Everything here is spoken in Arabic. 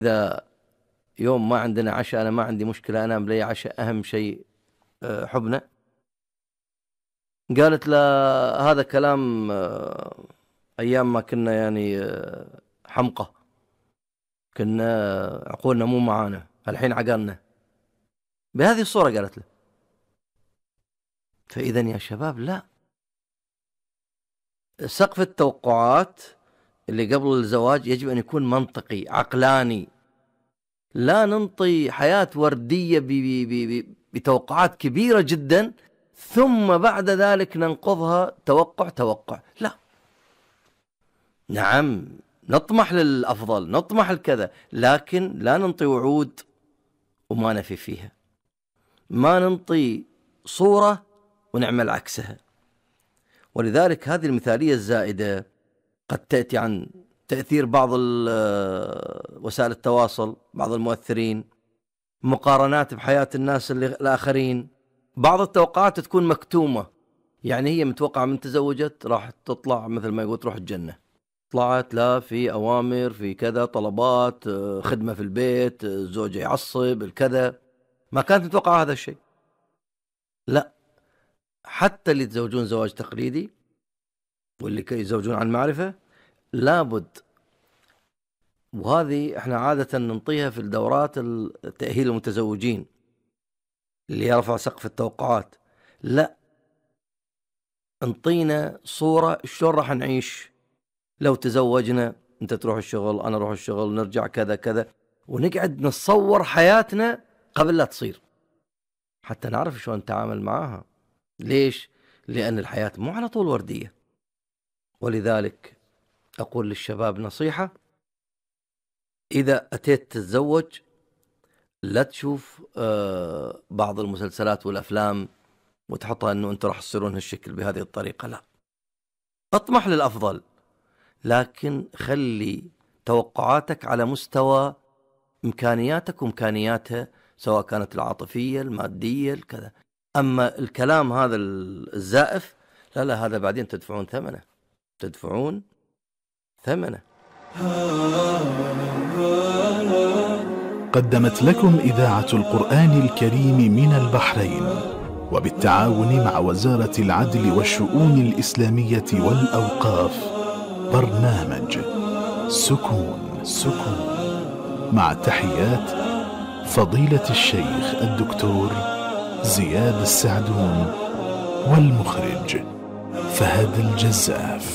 إذا يوم ما عندنا عشاء أنا ما عندي مشكلة أنام لي عشاء، أهم شيء حبنا. قالت لا هذا كلام أيام ما كنا يعني حمقى، كنا عقولنا مو معانا، الحين عقلنا. بهذه الصورة قالت له. فإذا يا شباب لا، سقف التوقعات اللي قبل الزواج يجب أن يكون منطقي عقلاني، لا ننطي حياة وردية بتوقعات كبيرة جدا ثم بعد ذلك ننقضها توقع. لا، نعم نطمح للأفضل، نطمح الكذا، لكن لا ننطي وعود وما نفي فيها، ما ننطي صورة ونعمل عكسها. ولذلك هذه المثالية الزائدة قد تأتي عن تأثير بعض وسائل التواصل، بعض المؤثرين، مقارنات بحياة الناس الآخرين. بعض التوقعات تكون مكتومة، يعني هي متوقعة من تزوجت راح تطلع مثل ما يقول تروح الجنة، طلعت لا في أوامر، في كذا طلبات، خدمة في البيت، الزوج يعصب الكذا، ما كانت متوقعة هذا الشيء. لا، حتى اللي يتزوجون زواج تقليدي واللي يتزوجون عن معرفة لابد، وهذه احنا عادة ننطيها في الدورات التأهيل المتزوجين اللي يرفع سقف التوقعات. لا، انطينا صورة شلون راح نعيش لو تزوجنا، انت تروح الشغل انا اروح الشغل نرجع كذا كذا، ونقعد نتصور حياتنا قبل لا تصير حتى نعرف شلون نتعامل معاها. ليش؟ لأن الحياة مو على طول وردية. ولذلك أقول للشباب نصيحة: إذا أتيت تتزوج لا تشوف بعض المسلسلات والأفلام وتحطها أنه أنت راح تصيرون هالشكل بهذه الطريقة. لا، اطمح للأفضل، لكن خلي توقعاتك على مستوى إمكانياتك وإمكانياتها، سواء كانت العاطفية المادية الكذا. أما الكلام هذا الزائف لا هذا بعدين تدفعون ثمنه. قدمت لكم إذاعة القرآن الكريم من البحرين وبالتعاون مع وزارة العدل والشؤون الإسلامية والأوقاف برنامج سكون مع تحيات فضيلة الشيخ الدكتور زياد السعدون والمخرج فهد الجزاف.